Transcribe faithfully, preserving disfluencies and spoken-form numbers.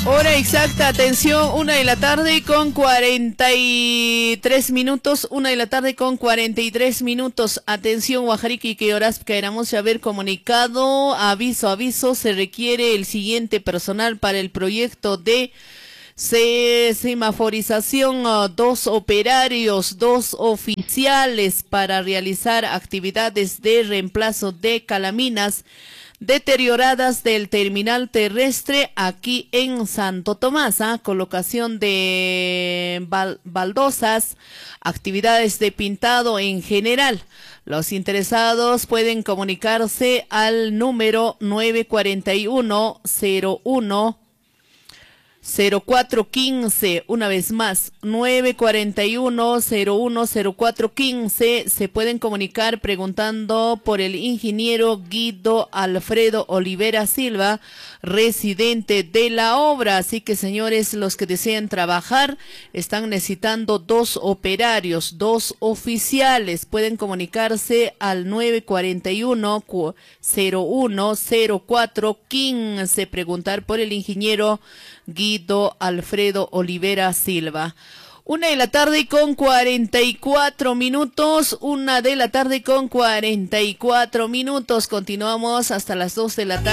Hora exacta, atención, una de la tarde con cuarenta y tres minutos, una de la tarde con cuarenta y tres minutos. Atención, Guajarique, que horas queramos haber comunicado. Aviso, aviso, se requiere el siguiente personal para el proyecto de Se semaforización, uh, dos operarios, dos oficiales para realizar actividades de reemplazo de calaminas deterioradas del terminal terrestre aquí en Santo Tomás, ¿eh? Colocación de bal baldosas, actividades de pintado en general. Los interesados pueden comunicarse al número nueve cuarenta y uno cero uno cero cuatro quince, una vez más, nueve cuarenta y uno cero uno cero cuatro quince. Se pueden comunicar preguntando por el ingeniero Guido Alfredo Olivera Silva, residente de la obra. Así que, señores, los que desean trabajar, están necesitando dos operarios, dos oficiales. Pueden comunicarse al nueve cuarenta y uno cero uno cero cuatro quince, preguntar por el ingeniero Guido Alfredo Olivera Silva. Una de la tarde con cuarenta y cuatro minutos, una de la tarde con cuarenta y cuatro minutos. Continuamos hasta las dos de la tarde.